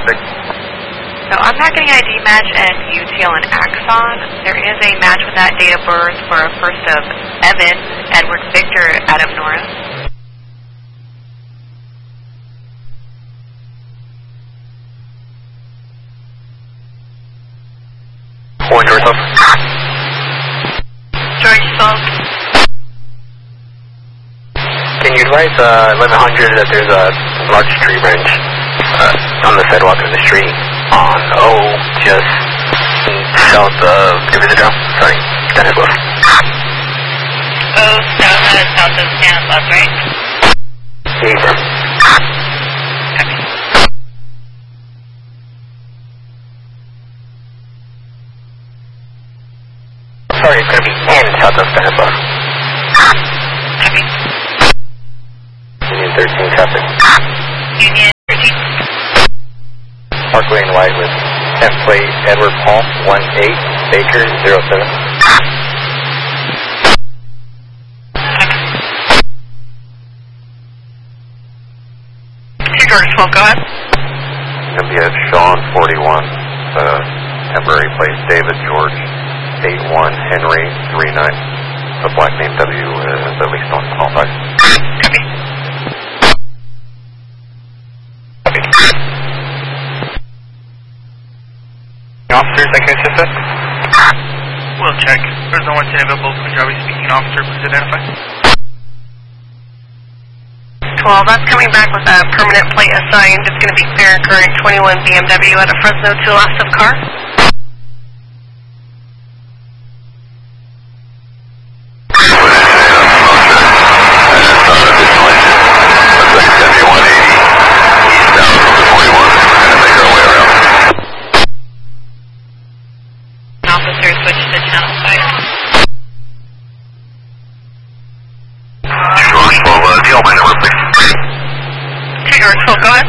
traffic. So I'm not getting ID match and UTL and Axon. There is a match with that date of birth for a first of Evan, Edward Victor, Adam Nora. George 12. George 12. Can you advise 1100 that there's a large tree branch on the sidewalk in the street on just south of, give it a drop, sorry, Stanislaus. South of Stanislaus, right? Yeah. Sorry, it's going to be in south of Stanislaus. Copy. Union 13 traffic. Union 13. Parkway and White with template Edward Paul 18 Baker 07. George 12, go ahead. Going to be at Sean 41, temporary place David George 81 Henry 39. The black name W is at least on call back. Copy. Officers, I can assist us? We'll check. There's no one available. Punjabi speaking officer, please identify. 12, that's coming back with a permanent plate assigned. It's going to be clear and current 21 BMW out of Fresno to last of car. Officer, switch to channel 5. George 12, deal my number, please. George 12, go ahead.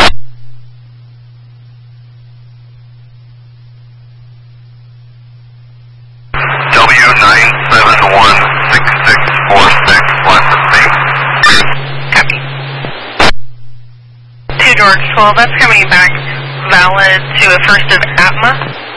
W9716646, last name. Copy. 2 George 12, that's coming back valid to a first of Atma.